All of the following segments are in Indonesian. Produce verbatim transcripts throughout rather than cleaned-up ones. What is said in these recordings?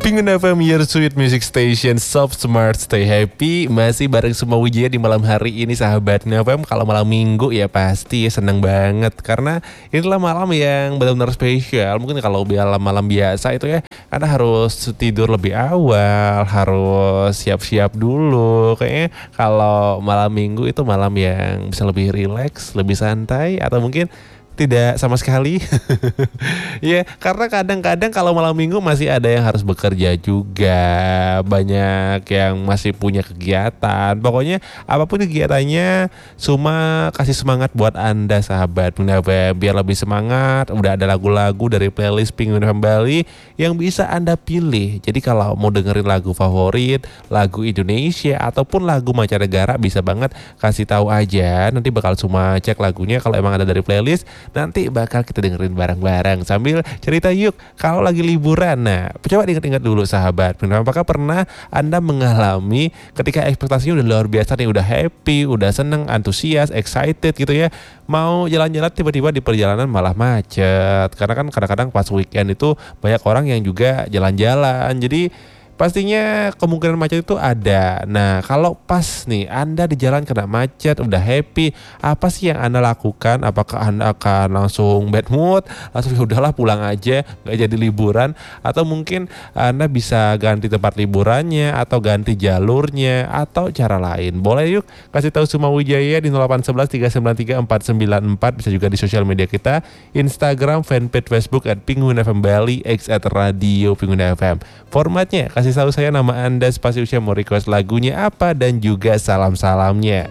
Pengun F M, your sweet music station, soft, smart, stay happy. Masih bareng semua Wijaya di malam hari ini, sahabat F M. Kalau malam minggu ya pasti seneng banget, karena inilah malam yang benar-benar spesial. Mungkin kalau malam biasa itu ya, Anda harus tidur lebih awal, harus siap-siap dulu. Kayaknya kalau malam minggu itu malam yang bisa lebih rileks, lebih santai, atau mungkin tidak sama sekali. Ya, karena kadang-kadang kalau malam minggu masih ada yang harus bekerja juga. Banyak yang masih punya kegiatan. Pokoknya apapun kegiatannya, cuma kasih semangat buat Anda, sahabat. Biar lebih semangat, udah ada lagu-lagu dari playlist Pengun F M Bali yang bisa Anda pilih. Jadi kalau mau dengerin lagu favorit, lagu Indonesia, ataupun lagu mancanegara, bisa banget kasih tahu aja. Nanti bakal cuma cek lagunya, kalau emang ada dari playlist, nanti bakal kita dengerin bareng-bareng sambil cerita yuk kalau lagi liburan. Nah, coba ingat-ingat dulu, sahabat. Apakah pernah Anda mengalami ketika ekspektasinya udah luar biasa nih, udah happy, udah seneng, antusias, excited gitu ya, mau jalan-jalan, tiba-tiba di perjalanan malah macet. Karena kan kadang-kadang pas weekend itu banyak orang yang juga jalan-jalan, jadi pastinya kemungkinan macet itu ada. Nah, kalau pas nih Anda di jalan kena macet, udah happy, apa sih yang Anda lakukan? Apakah Anda akan langsung bad mood, langsung ya udahlah pulang aja, nggak jadi liburan? Atau mungkin Anda bisa ganti tempat liburannya, atau ganti jalurnya, atau cara lain? Boleh yuk kasih tahu semua Wijaya di nol delapan satu satu tiga sembilan tiga empat sembilan empat. Bisa juga di sosial media kita, Instagram, fanpage Facebook at Pengun F M Bali, X at Radio Pengun F M. Formatnya kasih tahu saya nama Anda, spasi usia, mau request lagunya apa, dan juga salam-salamnya.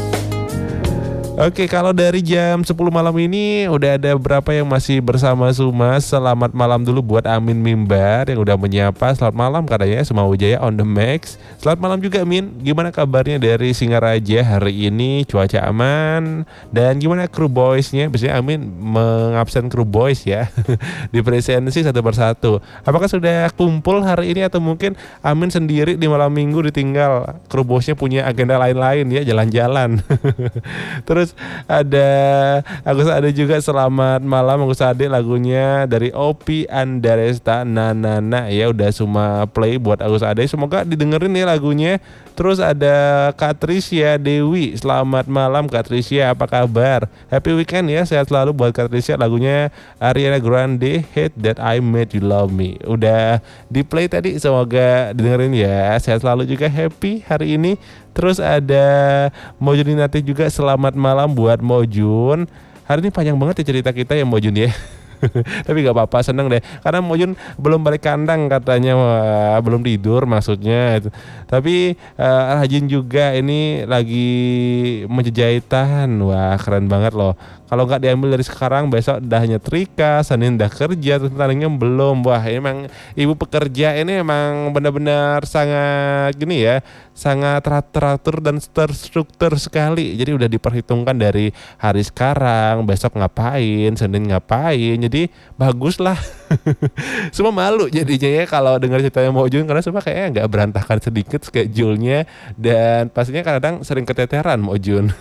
Oke, kalau dari jam sepuluh malam ini udah ada berapa yang masih bersama Suma. Selamat malam dulu buat Amin Mimbar yang udah menyapa. Selamat malam katanya, semua Wijaya on the max. Selamat malam juga Min, gimana kabarnya dari Singaraja hari ini? Cuaca aman? Dan gimana kru boysnya? Biasanya Amin mengabsen kru boys ya di presensi satu persatu. Apakah sudah kumpul hari ini, atau mungkin Amin sendiri di malam minggu ditinggal kru boysnya punya agenda lain-lain ya, jalan-jalan. Terus ada Agus Ade juga, selamat malam Agus Ade, lagunya dari Opi Andaresta Nanana ya, udah semua play buat Agus Ade, semoga didengerin ya lagunya. Terus ada Katricia Dewi, selamat malam Katricia, apa kabar? Happy weekend ya, sehat selalu buat Katricia. Lagunya Ariana Grande, Hate That I Made You Love Me, udah di play tadi, semoga didengerin ya. Sehat selalu juga, happy hari ini. Terus ada Mojuninati juga, selamat malam buat Mojun. Hari ini panjang banget ya cerita kita ya Mojun ya. Tapi gak apa-apa, seneng deh, karena Mojun belum balik kandang katanya. Wah, belum tidur maksudnya. Tapi uh, rajin juga, ini lagi menjahitan. Wah, keren banget loh. Kalau nggak diambil dari sekarang, besok udah nyetrika, Senin udah kerja, terus tandingnya belum. Wah, emang ibu pekerja ini emang benar-benar sangat gini ya, sangat teratur dan terstruktur sekali. Jadi udah diperhitungkan dari hari sekarang, besok ngapain, Senin ngapain. Jadi bagus lah. Semua malu jadinya ya kalau dengar ceritanya Mojun, karena semua kayaknya nggak berantakan sedikit schedule-nya, dan pastinya kadang sering keteteran Mojun.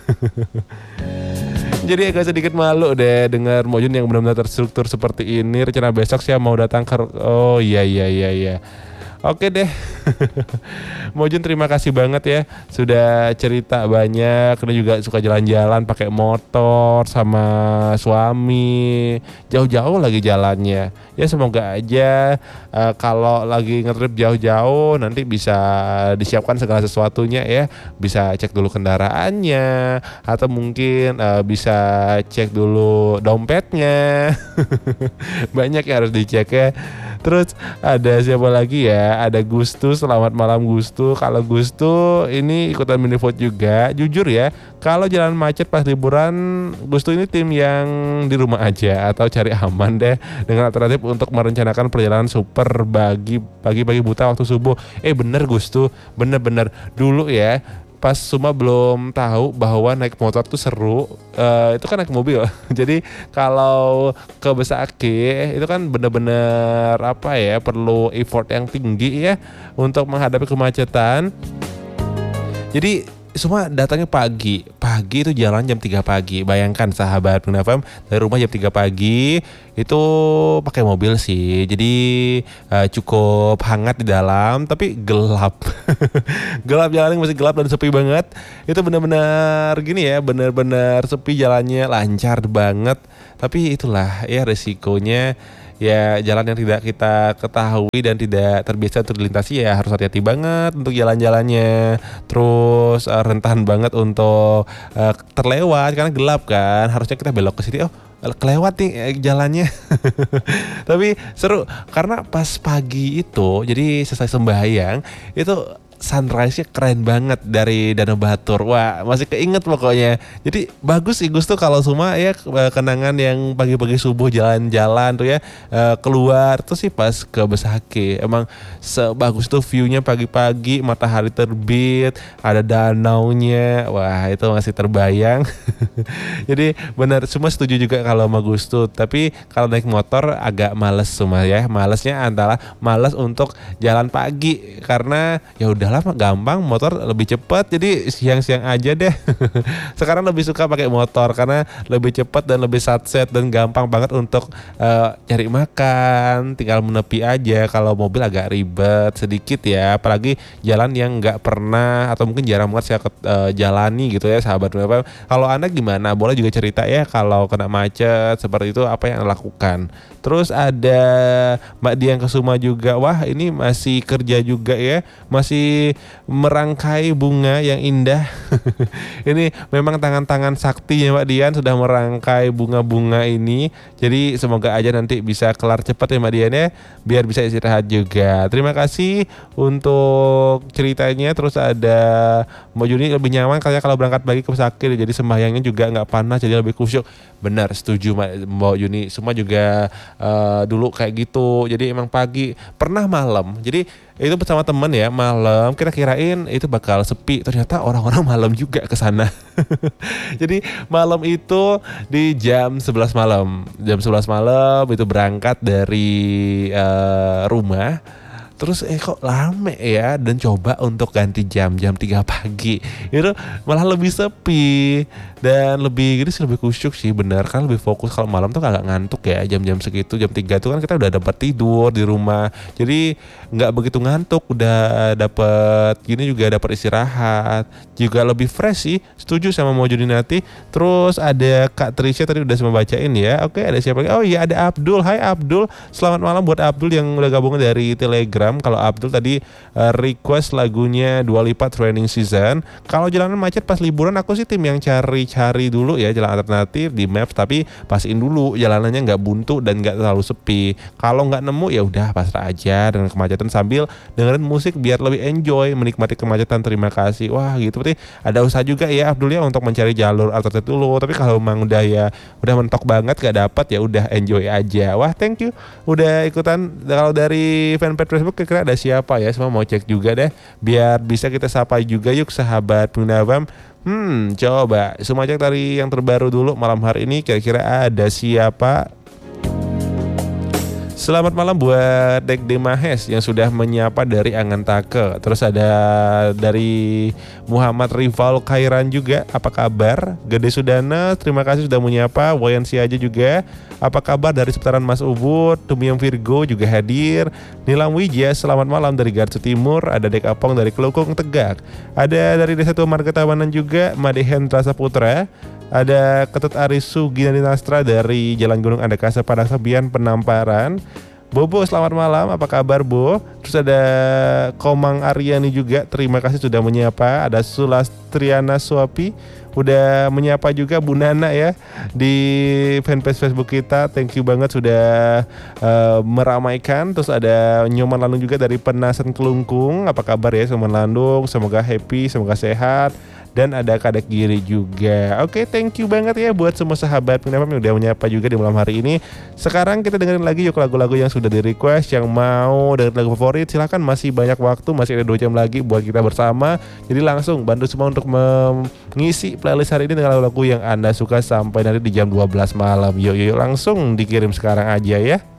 Jadi agak sedikit malu deh dengar Mojun yang benar-benar terstruktur seperti ini. Rencana besok sih mau datang ke... Oh iya iya iya iya. Oke deh. Mojun terima kasih banget ya, sudah cerita banyak. Karena juga suka jalan-jalan pakai motor sama suami, jauh-jauh lagi jalannya. Ya semoga aja uh, kalau lagi ngetrip jauh-jauh nanti bisa disiapkan segala sesuatunya ya. Bisa cek dulu kendaraannya, atau mungkin uh, bisa cek dulu dompetnya. Banyak yang harus dicek ya. Terus ada siapa lagi ya? Ada Gustu, selamat malam Gustu. Kalau Gustu ini ikutan mini vote juga. Jujur ya, kalau jalan macet pas liburan, Gustu ini tim yang di rumah aja atau cari aman deh, dengan alternatif untuk merencanakan perjalanan super bagi pagi-pagi buta waktu subuh. Eh bener Gustu, bener-bener dulu ya, pas Suma belum tahu bahwa naik motor tuh seru, uh, itu kan naik mobil. Jadi kalau ke Besaki itu kan bener-bener apa ya, perlu effort yang tinggi ya untuk menghadapi kemacetan. Jadi semua datangnya pagi. Pagi itu jalan jam tiga pagi. Bayangkan sahabat Pengguna F M, dari rumah jam tiga pagi itu pakai mobil sih. Jadi uh, cukup hangat di dalam tapi gelap. Gelap, jalannya masih gelap dan sepi banget. Itu benar-benar gini ya, benar-benar sepi, jalannya lancar banget. Tapi itulah ya resikonya. Ya jalan yang tidak kita ketahui dan tidak terbiasa untuk dilintasi ya harus hati-hati banget untuk jalan-jalannya. Terus uh, rentan banget untuk uh, terlewat karena gelap kan. Harusnya kita belok ke sini, oh kelewat nih eh, jalannya. Tapi seru karena pas pagi itu, jadi selesai sembahyang itu sunrise-nya keren banget dari Danau Batur. Wah, masih keinget pokoknya. Jadi bagus sih Gus tuh kalau semua ya kenangan yang pagi-pagi subuh jalan-jalan tuh ya keluar tuh sih pas ke Besaki. Emang sebagus tuh view-nya pagi-pagi, matahari terbit, ada danaunya. Wah, itu masih terbayang. Jadi benar, semua setuju juga kalau sama Gus tuh. Tapi kalau naik motor agak males semua ya. Malesnya adalah males untuk jalan pagi karena ya udah lama gampang, motor lebih cepat, jadi siang-siang aja deh. Sekarang lebih suka pakai motor karena lebih cepat dan lebih satset dan gampang banget untuk uh, cari makan, tinggal menepi aja. Kalau mobil agak ribet sedikit ya, apalagi jalan yang nggak pernah atau mungkin jarang banget saya uh, jalani gitu ya sahabat. Kalau Anda gimana? Boleh juga cerita ya kalau kena macet seperti itu apa yang lakukan. Terus ada Mbak Dian Kesuma juga. Wah, ini masih kerja juga ya, masih merangkai bunga yang indah. Ini memang tangan-tangan sakti ya Mbak Dian sudah merangkai bunga-bunga ini. Jadi semoga aja nanti bisa kelar cepat ya Mbak Dian ya, biar bisa istirahat juga. Terima kasih untuk ceritanya. Terus ada Mbak Juni, lebih nyaman kayak kalau berangkat pagi ke Besakir, jadi sembahyangnya juga nggak panas, jadi lebih khusyuk. Benar, setuju Mbak Juni. Semua juga uh, dulu kayak gitu. Jadi emang pagi, pernah malam. Jadi itu bersama teman ya, malam kita kirain itu bakal sepi, ternyata orang-orang malam juga ke sana. Jadi malam itu di jam sebelas malam. Jam sebelas malam itu berangkat dari uh, rumah. Terus eh kok lame ya, dan coba untuk ganti jam jam tiga pagi itu malah lebih sepi dan lebih gitu sih, lebih khusyuk sih, benar kan, lebih fokus. Kalau malam tuh agak ngantuk ya, jam-jam segitu jam tiga tuh kan kita udah dapat tidur di rumah, jadi nggak begitu ngantuk, udah dapat gini juga dapat istirahat juga, lebih fresh sih. Setuju sama Mo Juninati. Terus ada Kak Trisha tadi udah semua bacain ya. Oke, ada siapa lagi? Oh iya, ada Abdul. Hai Abdul, selamat malam buat Abdul yang udah gabung dari Telegram. Kalau Abdul tadi uh, request lagunya Dua Lipa Training Season. Kalau jalanan macet pas liburan, aku sih tim yang cari-cari dulu ya jalan alternatif di Maps, tapi pastiin dulu jalanannya nggak buntu dan nggak terlalu sepi. Kalau nggak nemu ya udah pasrah aja dengan kemacetan sambil dengerin musik biar lebih enjoy menikmati kemacetan. Terima kasih. Wah gitu, berarti ada usaha juga ya Abdul ya untuk mencari jalur alternatif dulu. Tapi kalau memang udah ya udah mentok banget gak dapat, ya udah enjoy aja. Wah thank you udah ikutan. Kalau dari fanpage Facebook kira-kira ada siapa ya, semua mau cek juga deh biar bisa kita sapa juga yuk sahabat Pengguna F M. Hmm coba semua cek dari yang terbaru dulu malam hari ini, kira-kira ada siapa. Selamat malam buat Dek Demahes yang sudah menyapa dari Angantake. Terus ada dari Muhammad Rival Khairan juga, apa kabar? Gede Sudana, terima kasih sudah menyapa. Wayan Siaja juga, apa kabar dari seputaran Mas Ubud. Tumiang Virgo juga hadir. Nilam Wijaya, selamat malam dari Garsu Timur. Ada Dek Apong dari Kelukung Tegak. Ada dari Desa Tua Marga Tabanan juga, Made Hendra Saputra. Ada Ketut Arisu Ginani Nastra dari Jalan Gunung Andakasa Padang Sabian Penamparan. Bobo selamat malam, apa kabar Bo? Terus ada Komang Aryani juga, terima kasih sudah menyapa. Ada Sulastriana Suapi udah menyapa juga. Bu Nana ya di fanpage Facebook kita, thank you banget sudah uh, meramaikan. Terus ada Nyoman Landung juga dari Penasan Kelungkung, apa kabar ya Nyoman Landung, semoga happy, semoga sehat. Dan ada Kadek Giri juga. Oke, thank you banget ya buat semua sahabat Pengguna F M yang udah menyapa juga di malam hari ini. Sekarang kita dengerin lagi yuk lagu-lagu yang sudah di request. Yang mau dengerin lagu favorit silahkan, masih banyak waktu, masih ada dua jam lagi buat kita bersama. Jadi langsung bantu semua untuk mengisi playlist hari ini dengan lagu-lagu yang Anda suka sampai nanti di jam dua belas malam. Yuk yuk langsung dikirim sekarang aja ya.